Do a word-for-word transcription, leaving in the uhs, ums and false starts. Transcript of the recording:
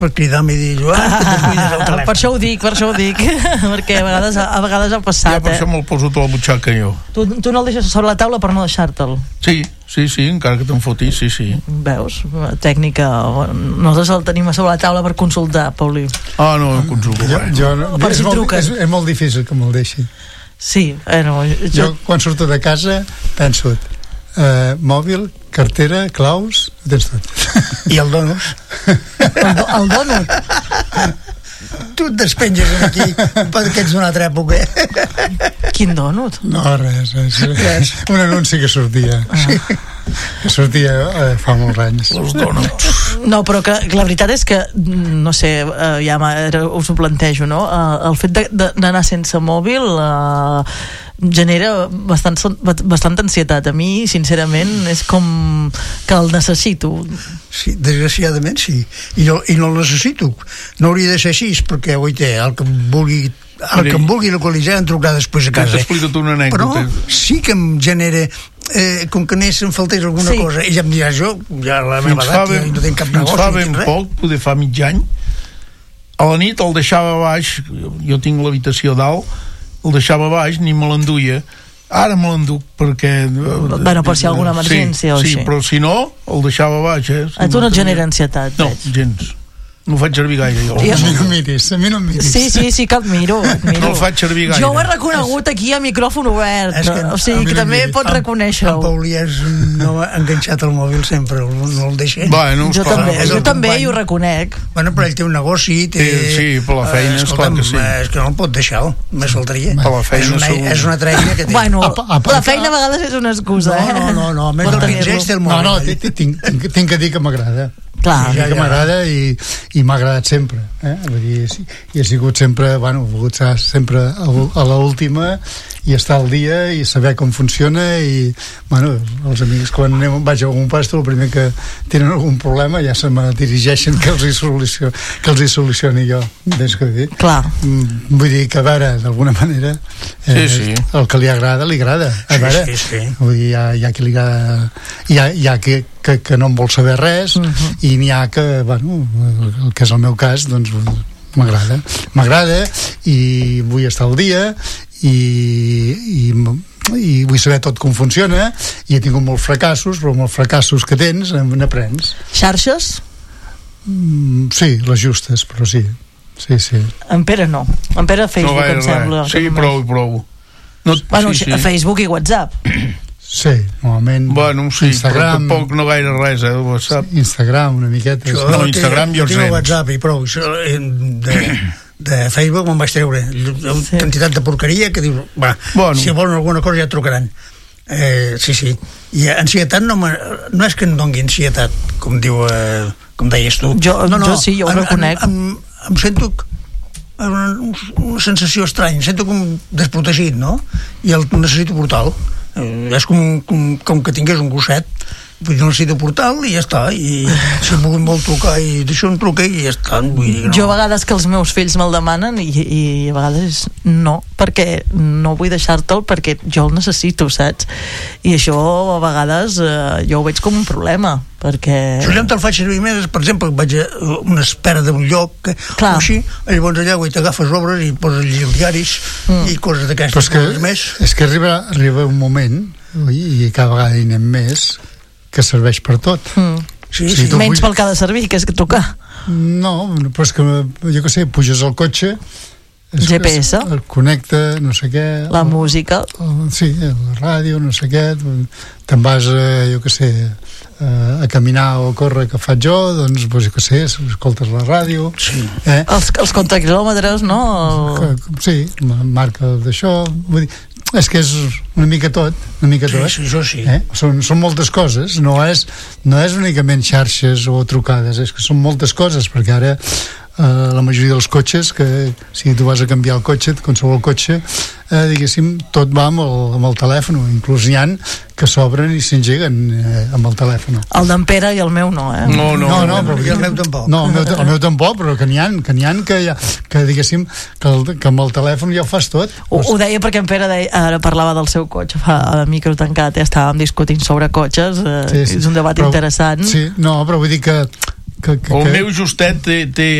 per cridar-me i dir, Joan, que et descuides el telèfon. Per això ho dic, per això ho dic, perquè a vegades, a vegades ha passat. Ja per això me'l poso tot a la butxaca jo. Tu, tu no el deixes sobre la taula per no deixar-te'l? Sí, sí, sí, encara que te'n fotis, sí, sí. Veus? Tècnica. Nosaltres el tenim a sobre la taula per consultar, Paulí. Ah, no, no consulto jo, res. jo no, per és, si molt, truquen. és, és molt difícil que me'l deixi. Sí, eh, no, jo... Jo, quan surto de casa, penso eh, mòbil, cartera, claus, ho tens tot. I el donos. El, do, el donut. Tu et despenges aquí perquè ets d'una altra època. Quin donut? No, res, res, res. Un anunci que sortia. Ah. Que sortia eh, fa molts anys. Els donuts. No, però que, que la veritat és que, no sé, eh, ja ara us ho plantejo, no? Eh, el fet d'anar sense mòbil eh, genera bastant, bastant ansietat. A mi, sincerament, és com que el necessito. Sí, desgraciadament sí. I no, i no el necessito. No hauria de ser així, perquè avui té el que em vulgui el que em vulgui localitzar em trucarà després a casa. T'explica't una anècdota. Però sí que em genera eh, com que anés em faltés alguna sí. cosa i ja em diràs jo, ja a la fins meva edat ja no tinc cap negoci. Fins fa ben poc, poder fa mig any, a la nit el deixava a baix, jo tinc l'habitació dalt, el deixava a baix, ni me l'enduia. Ara me l'enduc perquè... Bueno, per si hi ha alguna emergència sí, o sí, així. però si no, el deixava a baix. Eh? A tu no et genera ansietat, No, veig. gens. No ho faig servir gaire, jo. Jo- A mi no em miris, a mi no em miris. Sí, sí, sí que et miro, et miro. No el faig servir gaire. Jo ho he reconegut aquí a micròfon obert. És que- O sigui, que a mi també no- pots en- reconèixer-ho. En Paulí és un home enganxat al mòbil sempre, no, no el deixa. Bueno, Jo esclar, també, és jo el també company. i ho reconec. Bueno, però ell té un negoci, té... Sí, sí, per la feina, eh, esclar que sí. És que no el pot deixar, més faltaria. Per la feina és, una, segur. és una treia que té. Bueno, Apa, apa, la feina a vegades és una excusa, no, eh? no, no, no, més Per del tenir-lo. quinze anys té el No, mòbil. no, tinc, tinc, tinc, tinc que dir que m'agrada. Clar. Sí, Ja, que ja. m'agrada i, i m'ha agradat sempre, eh? Vull dir, sí, i he sigut sempre, bueno, he volgut estar sempre a, a l'última i estar al dia i saber com funciona i, bueno, els amics quan anem, vaig a algun pasto, el primer que tenen algun problema ja se me dirigeixen que els hi solucioni, que els hi solucioni jo, entens què vull dir? Clar. Mm, vull dir que, a veure, d'alguna manera eh, Sí, sí. el que li agrada, li agrada, a Sí, veure, sí, sí. vull dir, hi ha, hi ha qui li agrada, hi ha, hi ha que, que, que no en vol saber res, uh -huh. i n'hi ha que, bueno, el, el que és el meu cas, doncs m'agrada, m'agrada i vull estar al dia i, i, i vull saber tot com funciona i he tingut molts fracassos, però molts fracassos que tens n'aprens. Xarxes? Mm, sí, les justes, però sí. Sí, sí. En Pere no. En Pere Facebook, no gaire em sembla. res. Sí, prou, prou. No, Bueno, sí, sí. Facebook i WhatsApp. Sí, normalment Bueno, sí, Instagram, però tampoc no gaire res, eh, WhatsApp. Instagram una miqueta. Jo No, tinc- Instagram jo tinc el zero. WhatsApp i prou. Això, eh, de, de Facebook me'n vaig treure. Una Sí. quantitat de porqueria que dius, va, Bueno. si volen alguna cosa ja et trucaran. Eh, sí, sí. I ansietat no, me- no és que em doni ansietat, com diu, eh, com deies tu. Jo- no, no, jo sí, jo ho em, reconec. Em, em, em sento una, una sensació estranya, em sento com desprotegit, no? I el necessito portal. Eh, és com, com, com que tingués un gosset, vull dir, necessito portal i ja està, i si em vulguin molt trucar i d'això em truca i ja està, vull dir que no. Jo a vegades que els meus fills me'l demanen i, i a vegades no, perquè no vull deixar-te'l perquè jo el necessito, saps? I això a vegades eh, jo ho veig com un problema, perquè... Jo allà on te'l faig servir més, per exemple, vaig a una espera d'un lloc que, Clar. o així, llavors allà vull t'agafes obres i poses els diaris Mm. i coses Però d'aquestes és que, coses més. és que arriba, arriba un moment, oi, i cada vegada hi anem més, que serveix per tot. Mm. Sí, Sí, sí. tu- Menys pel que ha de servir, que és que trucar. No, però és que, jo què sé, puges al cotxe, és, G P S. es, el connecta, no sé què... La música. el, sí, la ràdio, no sé què, te'n vas, eh, jo què sé, eh, a caminar o a córrer que faig jo, doncs, doncs jo què sé, escoltes la ràdio, Sí. eh? Els, els contraquilòmetres, no? El... Que, sí, marca d'això, vull dir, és que és una mica tot, una mica Sí, tot. sí, això sí. Eh? Són, són moltes coses, no és, no és únicament xarxes o trucades, és que són moltes coses, perquè ara eh, la majoria dels cotxes, que si tu vas a canviar el cotxe, qualsevol cotxe, eh, diguéssim, tot va amb el, amb el telèfon, inclús n'hi ha que s'obren i s'engeguen eh, amb el telèfon. el d'en Pere i el meu no, eh? No, no, no, no, no, però, i el meu tampoc. No, el meu, el meu tampoc, però que n'hi ha, que n'hi ha que, ja, que diguéssim, que, el, que amb el telèfon ja ho fas tot. Ho, ho deia perquè en Pere deia, ara parlava del seu cotxe fa a micro tancat, ja estàvem discutint sobre cotxes, eh, Sí, sí. és un debat Però- interessant. Sí, no, però vull dir que que, que, el que... meu justet té, té